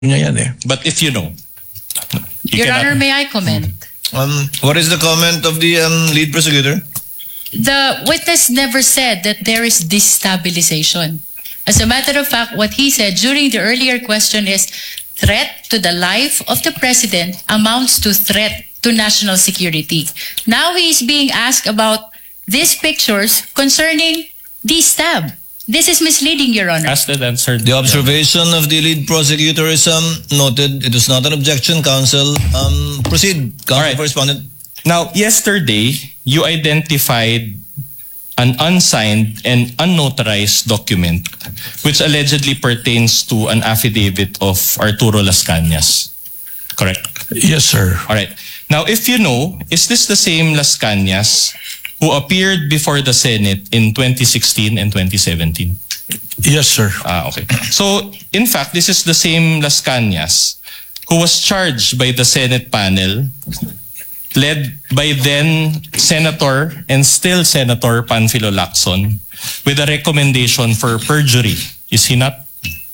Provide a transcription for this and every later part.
niya yan eh. But if you know. You Your cannot- Honor, may I comment? What is the comment of the lead prosecutor? The witness never said that there is destabilization. As a matter of fact, what he said during the earlier question is threat to the life of the president amounts to threat to national security. Now he is being asked about these pictures concerning the stab. This is misleading, Your Honor. Asked and answered. The observation of the lead prosecutor is noted. It is not an objection, counsel. Proceed, counsel Alright. for respondent. Now, yesterday, you identified an unsigned and unnotarized document which allegedly pertains to an affidavit of Arturo Las Cañas. Correct? Yes, sir. All right. Now, if you know, is this the same Las Cañas who appeared before the Senate in 2016 and 2017? Yes, sir. Okay. So, in fact, this is the same Las Cañas who was charged by the Senate panel led by then Senator and still Senator Panfilo Lacson with a recommendation for perjury. Is he not?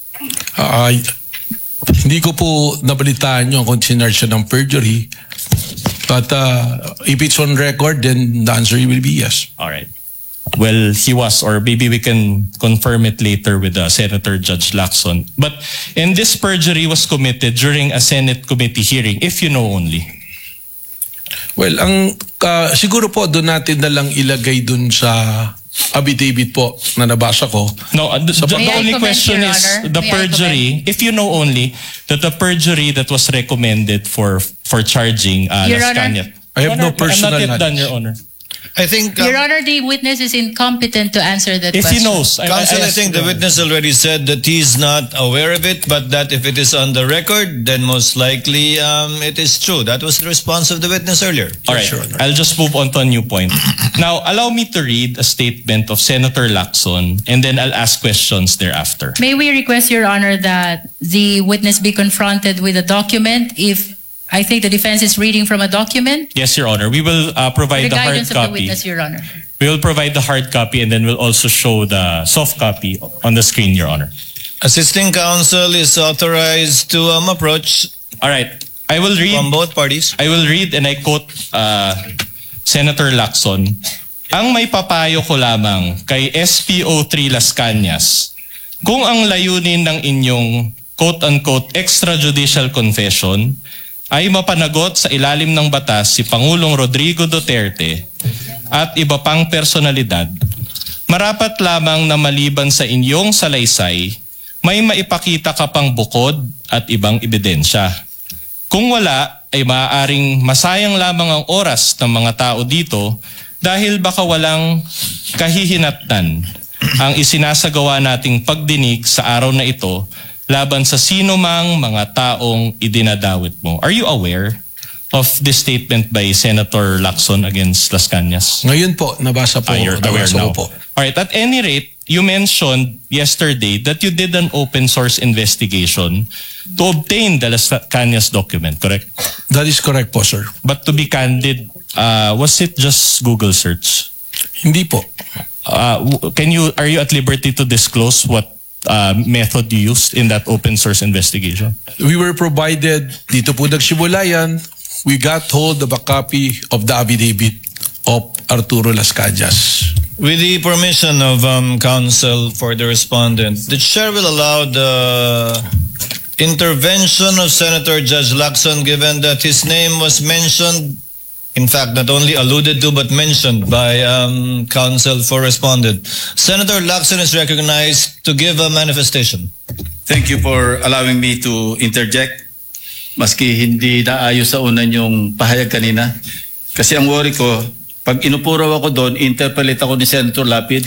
Hindi ko po nabalitaan yung kung sinarge siya ng perjury. But if it's on record, then the answer will be yes. All right. Well, he was, or maybe we can confirm it later with Senator Judge Lacson. But and this perjury was committed during a Senate committee hearing, if you know only. Well, siguro po doon natin na lang ilagay doon sa affidavit po na nabasa ko. No, the May I only comment, question Your is Honor? the May I perjury. If you know only that the perjury that was recommended for charging Your Las Honor? Cañas. I have no personal I'm not yet done, knowledge. Your Honor. I think, Your Honor, the witness is incompetent to answer that If question. he knows, counsel, I think the witness already said that he's not aware of it, but that if it is on the record, then most likely it is true. That was the response of the witness earlier. All right, I'll just move on to a new point. Now, allow me to read a statement of Senator Lacson, and then I'll ask questions thereafter. May we request, Your Honor, that the witness be confronted with a document if I think the defense is reading from a document? Yes, Your Honor. We will provide The the hard guidance of the copy. witness, Your Honor. We will provide the hard copy, and then we'll also show the soft copy on the screen, Your Honor. Assisting counsel is authorized to approach All right. I will read. from both parties. I will read and I quote Senator Lacson. Ang may papayo ko lamang kay SPO3 Las Cañas, kung ang layunin ng inyong quote-unquote extrajudicial confession ay mapanagot sa ilalim ng batas si Pangulong Rodrigo Duterte at iba pang personalidad, marapat lamang na maliban sa inyong salaysay, may maipakita ka pang bukod at ibang ebidensya. Kung wala, ay maaaring masayang lamang ang oras ng mga tao dito dahil baka walang kahihinatnan ang isinasagawa nating pagdinig sa araw na ito laban sa sino mang mga taong idinadawit mo. Are you aware of this statement by Senator Lacson against Las Cañas? Ngayon po, nabasa po. You're aware nabasa now. ko po. Alright, at any rate, you mentioned yesterday that you did an open source investigation to obtain the Las Cañas document, correct? That is correct po, sir. But to be candid, was it just Google search? Hindi po. Are you at liberty to disclose what method you used in that open source investigation? We were provided, dito po nagsimula yan, we got hold of a copy of the affidavit of Arturo Las Cañas. With the permission of counsel for the respondent, the chair will allow the intervention of Senator Judge Lacson given that his name was mentioned, in fact, not only alluded to but mentioned by counsel for respondent. Senator Lacson is recognized to give a manifestation. Thank you for allowing me to interject. Maski hindi naayos sa una yung pahayag kanina. Kasi ang worry ko, pag inupuraw ako doon, interpolate ako ni Senator Lapid.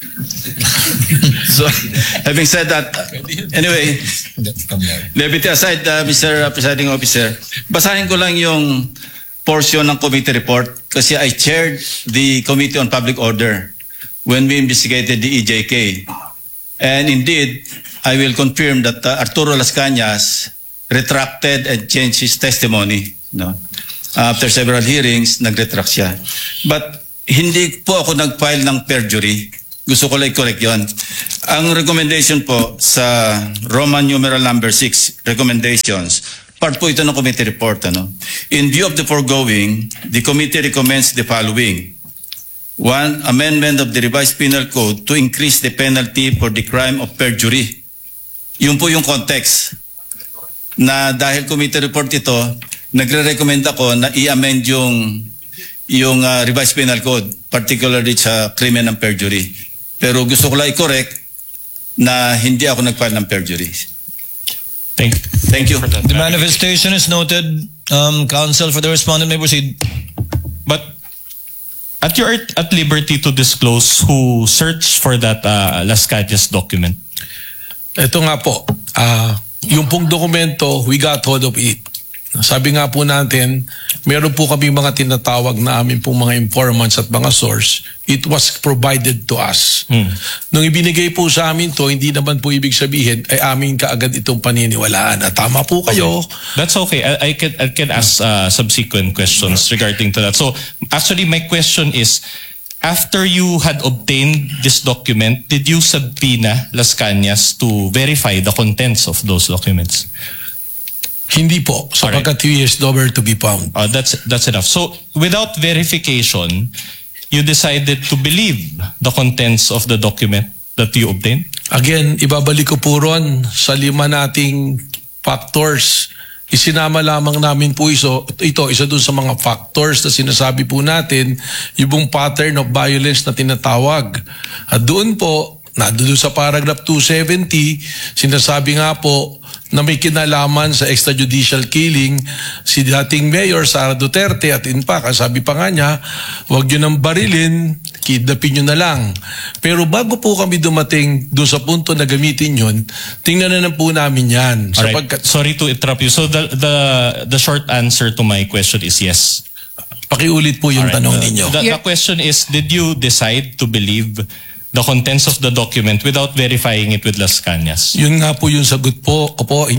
So, having said that, anyway, levity aside, Mr. Presiding Officer, basahin ko lang yung portion ng committee report kasi I chaired the Committee on Public Order when we investigated the EJK. And indeed, I will confirm that Arturo Las Cañas retracted and changed his testimony. No? After several hearings, nag-retract siya. But hindi po ako nag-file ng perjury. Gusto ko lang correct yon. Ang recommendation po sa Roman numeral number 6, recommendations, part po ito ng committee report. In view of the foregoing, the committee recommends the following. 1. Amendment of the revised penal code to increase the penalty for the crime of perjury. Yun po yung context na dahil committee report ito, nagre-recommend ako na i-amend yung revised penal code, particularly sa crimen ng perjury. Pero gusto ko lang i-correct na hindi ako nag-file ng perjury. Thank you. The manifestation is noted. Counsel for the respondent may proceed. But at your at liberty to disclose who searched for that Las Cañas document. Ito nga po, yung pong dokumento, we got hold of it. Sabi nga po natin, meron po kami mga tinatawag na amin pong mga informants at mga source. It was provided to us. Nung ibinigay po sa amin to, hindi naman po ibig sabihin ay amin kaagad itong paniniwalaan. Tama po kayo. Okay. That's okay. I can ask subsequent questions regarding to that. So actually my question is, after you had obtained this document, did you subpoena Las Cañas to verify the contents of those documents? Hindi po, sapagkat he is nowhere to be found. That's enough. So without verification, you decided to believe the contents of the document that you obtained? Again, ibabalik ko po ron sa 5 nating factors. Isinama lamang namin po ito, isa dun sa mga factors na sinasabi po natin, yung pattern of violence na tinatawag. At doon po, doon sa paragraph 270, sinasabi nga po na may kinalaman sa extrajudicial killing si dating Mayor Sara Duterte at in fact, sabi pa nga niya, huwag nyo nang barilin, kidnapin nyo na lang. Pero bago po kami dumating doon sa punto na gamitin yun, tingnan na po namin yan. Alright. Sorry to interrupt you. So the short answer to my question is yes. Pakiulit po yung tanong ninyo. The question is, did you decide to believe the contents of the document without verifying it with Las Cañas? Yun nga po yung sagot po. Opo,